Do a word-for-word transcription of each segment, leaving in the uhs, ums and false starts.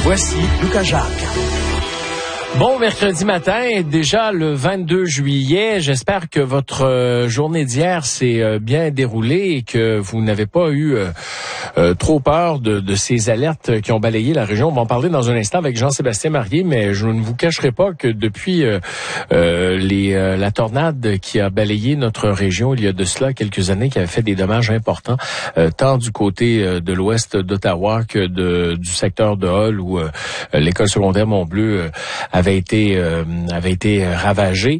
Voici Lucas Jacques. Bon mercredi matin, déjà le vingt-deux juillet. J'espère que votre euh, journée d'hier s'est euh, bien déroulée et que vous n'avez pas eu euh, euh, trop peur de, de ces alertes qui ont balayé la région. On va en parler dans un instant avec Jean-Sébastien Marié, mais je ne vous cacherai pas que depuis euh, euh, les, euh, la tornade qui a balayé notre région il y a de cela quelques années, qui avait fait des dommages importants, euh, tant du côté euh, de l'ouest d'Ottawa que de, du secteur de Hull où euh, l'école secondaire Mont-Bleu euh, avait avait été euh, avait été ravagé.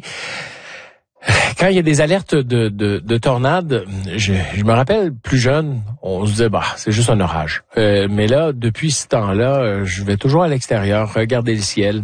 Quand il y a des alertes de, de, de tornades, je, je me rappelle plus jeune, on se disait bah c'est juste un orage. Euh, mais là, depuis ce temps-là, je vais toujours à l'extérieur, regarder le ciel.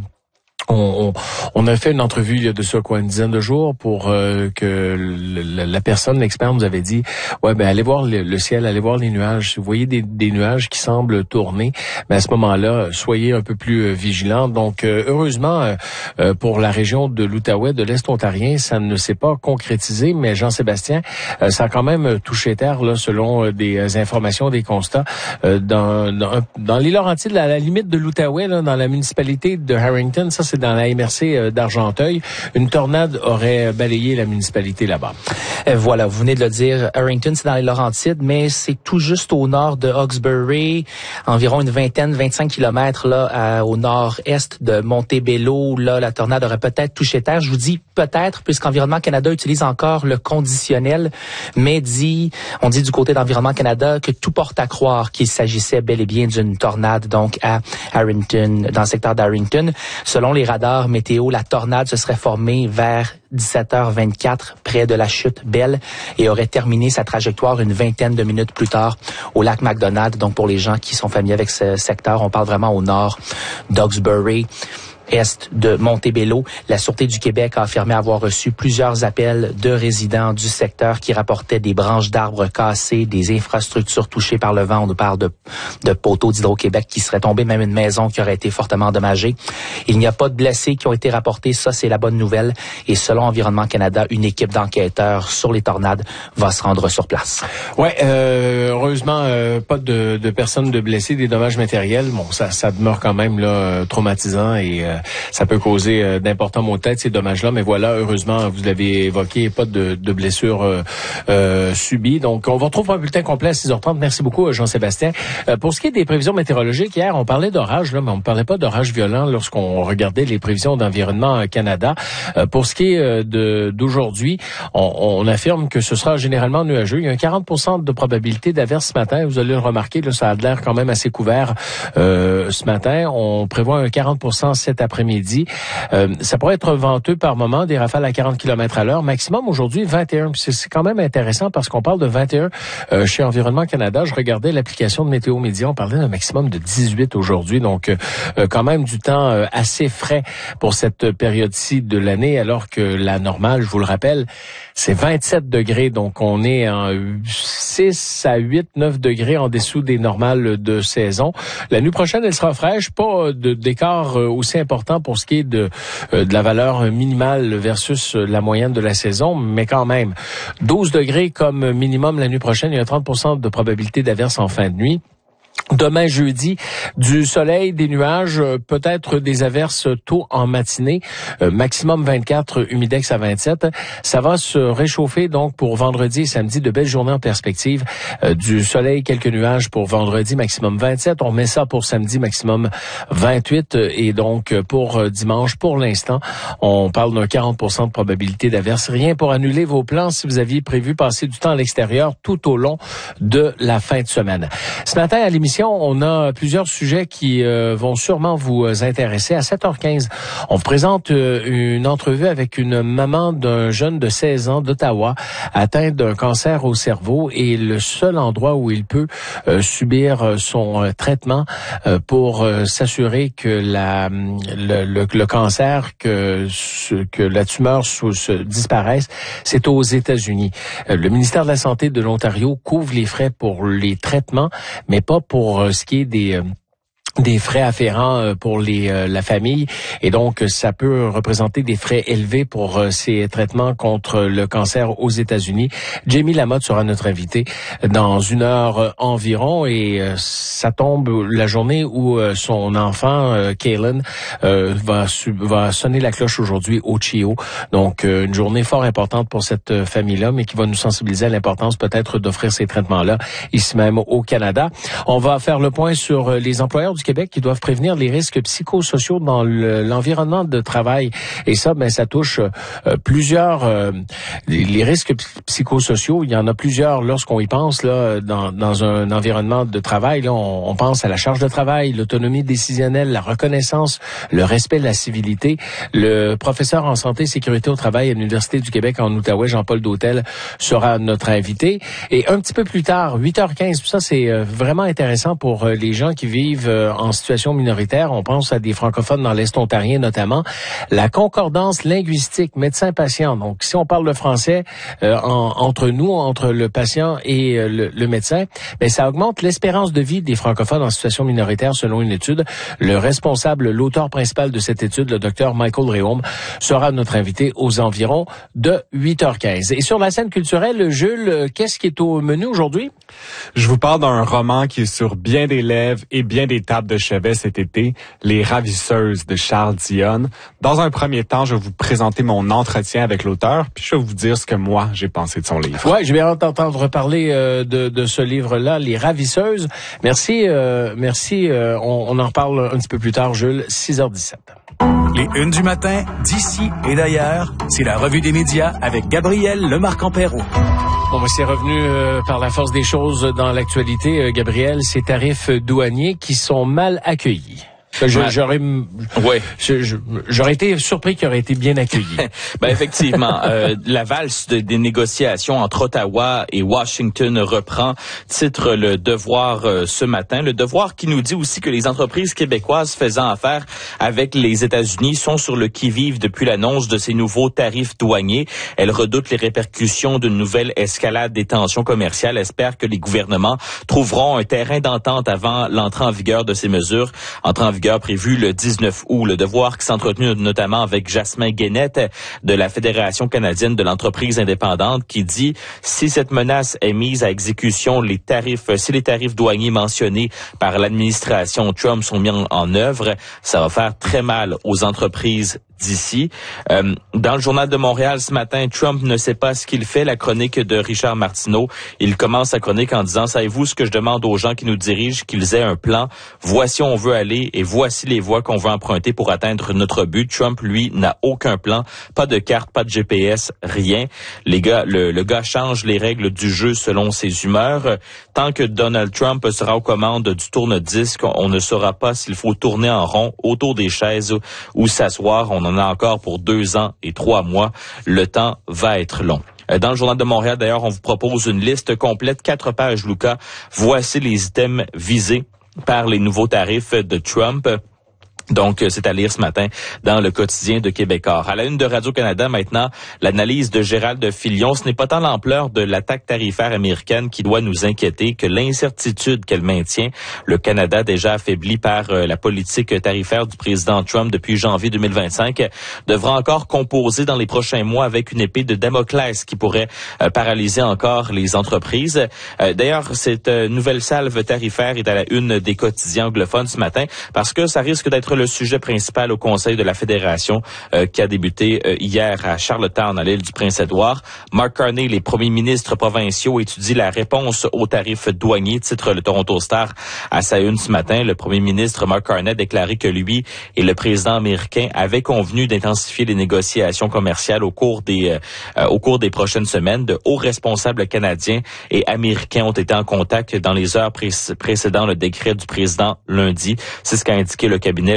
On, on, on a fait une entrevue il y a de ça quoi une dizaine de jours pour euh, que le, la personne, l'expert, nous avait dit ouais ben allez voir le, le ciel, allez voir les nuages. Si vous voyez des, des nuages qui semblent tourner, ben à ce moment-là, soyez un peu plus euh, vigilants. Donc euh, heureusement euh, pour la région de l'Outaouais, de l'Est ontarien, ça ne s'est pas concrétisé, mais Jean-Sébastien, euh, ça a quand même touché terre là, selon euh, des informations, des constats euh, dans, dans dans l'île Laurentides, à la limite de l'Outaouais, là, dans la municipalité de Harrington. Ça c'est dans la M R C d'Argenteuil. Une tornade aurait balayé la municipalité là-bas. Euh, voilà, vous venez de le dire, Harrington, c'est dans les Laurentides, mais c'est tout juste au nord de Hawkesbury, environ une vingtaine, vingt-cinq kilomètres là, à, au nord-est de Montebello. Là, la tornade aurait peut-être touché terre. Je vous dis peut-être, puisqu'Environnement Canada utilise encore le conditionnel, mais dit, on dit du côté d'Environnement Canada que tout porte à croire qu'il s'agissait bel et bien d'une tornade, donc à Harrington, dans le secteur d'Harrington. Selon les radars météo, la tornade se serait formée vers dix-sept heures vingt-quatre près de la chute Belle et aurait terminé sa trajectoire une vingtaine de minutes plus tard au lac MacDonald. Donc pour les gens qui sont familiers avec ce secteur, on parle vraiment au nord d'Hawkesbury, est de Montebello. La Sûreté du Québec a affirmé avoir reçu plusieurs appels de résidents du secteur qui rapportaient des branches d'arbres cassées, des infrastructures touchées par le vent. On nous parle de, de poteaux d'Hydro-Québec qui seraient tombés, même une maison qui aurait été fortement endommagée. Il n'y a pas de blessés qui ont été rapportés. Ça, c'est la bonne nouvelle. Et selon Environnement Canada, une équipe d'enquêteurs sur les tornades va se rendre sur place. Ouais, euh, heureusement, euh, pas de, de personnes de blessés, des dommages matériels. Bon, ça, ça demeure quand même là traumatisant et euh, ça peut causer euh, d'importants maux de tête, ces dommages-là. Mais voilà, heureusement, vous l'avez évoqué, pas de, de blessures euh, euh, subies. Donc, on va retrouver un bulletin complet à six heures trente. Merci beaucoup, Jean-Sébastien. Euh, pour ce qui est des prévisions météorologiques, hier, on parlait d'orage, là, mais on ne parlait pas d'orage violent lorsqu'on regardait les prévisions d'Environnement Canada. Euh, pour ce qui est euh, de d'aujourd'hui, on, on affirme que ce sera généralement nuageux. Il y a un quarante pour cent de probabilité d'averse ce matin. Vous allez le remarquer, là, ça a l'air quand même assez couvert euh, ce matin. On prévoit un quarante pour cent cet après-midi. Euh, ça pourrait être venteux par moment, des rafales à quarante kilomètres à l'heure. Maximum aujourd'hui, vingt et un. C'est, c'est quand même intéressant parce qu'on parle de vingt et un euh, chez Environnement Canada. Je regardais l'application de Météo Média. On parlait d'un maximum de dix-huit aujourd'hui. Donc, euh, quand même du temps euh, assez frais pour cette période-ci de l'année, alors que la normale, je vous le rappelle, c'est vingt-sept degrés. Donc, on est en six à huit, neuf degrés en dessous des normales de saison. La nuit prochaine, elle sera fraîche. Pas de, d'écart aussi important pour ce qui est de, de la valeur minimale versus la moyenne de la saison, mais quand même, douze degrés comme minimum la nuit prochaine. Il y a trente pour cent de probabilité d'averse en fin de nuit. Demain, jeudi, du soleil, des nuages, peut-être des averses tôt en matinée, euh, maximum vingt-quatre, humidex à vingt-sept. Ça va se réchauffer donc pour vendredi et samedi, de belles journées en perspective. Euh, du soleil, quelques nuages pour vendredi, maximum vingt-sept. On met ça pour samedi, maximum vingt-huit. Et donc, pour dimanche, pour l'instant, on parle d'un quarante pour cent de probabilité d'averse. Rien pour annuler vos plans si vous aviez prévu passer du temps à l'extérieur tout au long de la fin de semaine. Ce matin, à l'émission, on a plusieurs sujets qui euh, vont sûrement vous intéresser. À sept heures quinze, on vous présente euh, une entrevue avec une maman d'un jeune de seize ans d'Ottawa atteint d'un cancer au cerveau et le seul endroit où il peut euh, subir son euh, traitement euh, pour euh, s'assurer que la le, le, le cancer, que que la tumeur se, se disparaisse, c'est aux États-Unis. Euh, le ministère de la Santé de l'Ontario couvre les frais pour les traitements, mais pas pour ce qui est des des frais afférents pour les euh, la famille et donc ça peut représenter des frais élevés pour euh, ces traitements contre le cancer aux États-Unis. Jamie Lamotte sera notre invité dans une heure euh, environ et euh, ça tombe la journée où euh, son enfant euh, Kaylin euh, va va sonner la cloche aujourd'hui au C H I O. Donc euh, une journée fort importante pour cette famille-là, mais qui va nous sensibiliser à l'importance peut-être d'offrir ces traitements-là ici même au Canada. On va faire le point sur euh, les employeurs du Québec qui doivent prévenir les risques psychosociaux dans le, l'environnement de travail. Et ça, ben, ça touche euh, plusieurs... Euh, les risques psychosociaux, il y en a plusieurs lorsqu'on y pense là dans, dans un environnement de travail. Là, on, on pense à la charge de travail, l'autonomie décisionnelle, la reconnaissance, le respect de la civilité. Le professeur en santé et sécurité au travail à l'Université du Québec en Outaouais, Jean-Paul Dautel, sera notre invité. Et un petit peu plus tard, huit heures quinze, ça c'est euh, vraiment intéressant pour euh, les gens qui vivent euh, en situation minoritaire, on pense à des francophones dans l'Est ontarien notamment, la concordance linguistique médecin-patient. Donc, si on parle le français euh, en, entre nous, entre le patient et euh, le, le médecin, ben ça augmente l'espérance de vie des francophones en situation minoritaire selon une étude. Le responsable, l'auteur principal de cette étude, le docteur Michael Réaume, sera notre invité aux environs de huit heures quinze. Et sur la scène culturelle, Jules, qu'est-ce qui est au menu aujourd'hui? Je vous parle d'un roman qui est sur bien des lèvres et bien des tables de chevet cet été, Les Ravisseuses de Charles Dionne. Dans un premier temps, je vais vous présenter mon entretien avec l'auteur, puis je vais vous dire ce que moi, j'ai pensé de son livre. Ouais, je vais entendre parler euh, de, de ce livre-là, Les Ravisseuses. Merci, euh, merci. Euh, on, on en reparle un petit peu plus tard, Jules, six heures dix-sept. Les Unes du matin, d'ici et d'ailleurs, c'est la revue des médias avec Gabriel Lemarque-Empéraud. Bon, ben, c'est revenu euh, par la force des choses dans l'actualité, euh, Gabriel, ces tarifs douaniers qui sont mal accueillis. Je, j'aurais, ouais. je, je, j'aurais été surpris qu'il aurait été bien accueilli. Ben effectivement, euh, la valse de, des négociations entre Ottawa et Washington reprend. Titre Le Devoir euh, ce matin. Le Devoir qui nous dit aussi que les entreprises québécoises faisant affaire avec les États-Unis sont sur le qui-vive depuis l'annonce de ces nouveaux tarifs douaniers. Elles redoutent les répercussions d'une nouvelle escalade des tensions commerciales. Espèrent que les gouvernements trouveront un terrain d'entente avant l'entrée en vigueur de ces mesures. Entrée en vigueur prévu le dix-neuf août. Le Devoir qui s'est entretenu notamment avec Jasmin Guénette de la Fédération canadienne de l'entreprise indépendante qui dit si cette menace est mise à exécution, les tarifs, si les tarifs douaniers mentionnés par l'administration Trump sont mis en, en œuvre, ça va faire très mal aux entreprises d'ici. Euh, dans le Journal de Montréal ce matin, Trump ne sait pas ce qu'il fait. La chronique de Richard Martineau. Il commence sa chronique en disant, savez-vous ce que je demande aux gens qui nous dirigent, qu'ils aient un plan. Voici où on veut aller et voici les voies qu'on veut emprunter pour atteindre notre but. Trump, lui, n'a aucun plan. Pas de carte, pas de G P S, rien. Les gars, le, le gars change les règles du jeu selon ses humeurs. Tant que Donald Trump sera aux commandes du tourne-disque, on ne saura pas s'il faut tourner en rond autour des chaises ou s'asseoir. On en a encore pour deux ans et trois mois. Le temps va être long. Dans le Journal de Montréal, d'ailleurs, on vous propose une liste complète, quatre pages, Lucas. Voici les items visés par les nouveaux tarifs de Trump. Donc, c'est à lire ce matin dans le quotidien de Québécois. À la une de Radio-Canada, maintenant, l'analyse de Gérald Filion. Ce n'est pas tant l'ampleur de l'attaque tarifaire américaine qui doit nous inquiéter que l'incertitude qu'elle maintient. Le Canada, déjà affaibli par euh, la politique tarifaire du président Trump depuis janvier deux mille vingt-cinq, devra encore composer dans les prochains mois avec une épée de Damoclès qui pourrait euh, paralyser encore les entreprises. Euh, d'ailleurs, cette euh, nouvelle salve tarifaire est à la une des quotidiens anglophones ce matin parce que ça risque d'être le sujet principal au Conseil de la Fédération euh, qui a débuté euh, hier à Charlottetown, à l'île du Prince-Édouard. Mark Carney, les premiers ministres provinciaux, étudient la réponse aux tarifs douaniers, titre le Toronto Star à sa une ce matin. Le premier ministre Mark Carney a déclaré que lui et le président américain avaient convenu d'intensifier les négociations commerciales au cours des euh, au cours des prochaines semaines. De hauts responsables canadiens et américains ont été en contact dans les heures pré- précédant le décret du président lundi. C'est ce qu'a indiqué le cabinet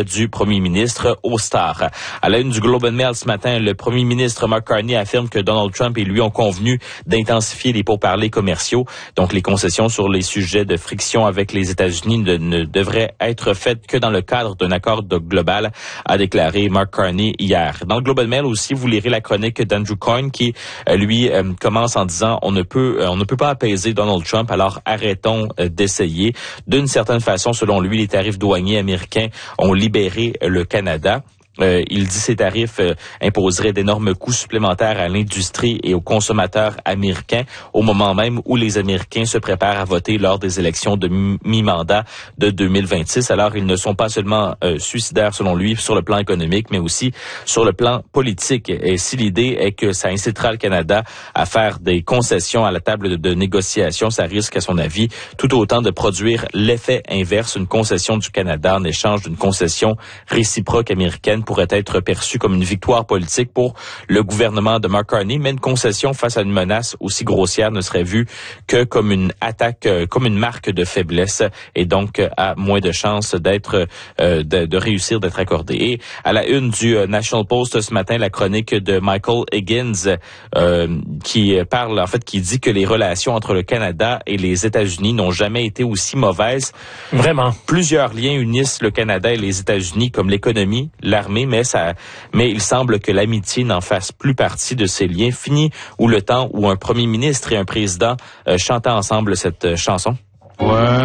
du premier ministre aux stars. À la une du Globe and Mail ce matin, le premier ministre Mark Carney affirme que Donald Trump et lui ont convenu d'intensifier les pourparlers commerciaux. Donc, les concessions sur les sujets de friction avec les États-Unis ne, ne devraient être faites que dans le cadre d'un accord de global, a déclaré Mark Carney hier. Dans le Globe and Mail aussi, vous lirez la chronique d'Andrew Coyne qui, euh, lui, euh, commence en disant on ne peut, euh, on ne peut pas apaiser Donald Trump, alors arrêtons euh, d'essayer. D'une certaine façon, selon lui, les tarifs douaniers américains ont libéré euh, le Canada. Euh, il dit ces tarifs euh, imposeraient d'énormes coûts supplémentaires à l'industrie et aux consommateurs américains au moment même où les Américains se préparent à voter lors des élections de mi-mandat de deux mille vingt-six. Alors, ils ne sont pas seulement euh, suicidaires, selon lui, sur le plan économique, mais aussi sur le plan politique. Et si l'idée est que ça incitera le Canada à faire des concessions à la table de, de négociation, ça risque, à son avis, tout autant de produire l'effet inverse, une concession du Canada en échange d'une concession réciproque américaine pourrait être perçue comme une victoire politique pour le gouvernement de Mark Carney, mais une concession face à une menace aussi grossière ne serait vue que comme une attaque, euh, comme une marque de faiblesse et donc euh, a moins de chances d'être, euh, de, de réussir d'être accordée. Et à la une du euh, National Post ce matin, la chronique de Michael Higgins euh, qui parle, en fait, qui dit que les relations entre le Canada et les États-Unis n'ont jamais été aussi mauvaises. Vraiment. Plusieurs liens unissent le Canada et les États-Unis, comme l'économie, l'armée, mais ça, mais il semble que l'amitié n'en fasse plus partie de ces liens. Fini ou le temps où un premier ministre et un président euh, chantaient ensemble cette euh, chanson. Ouais.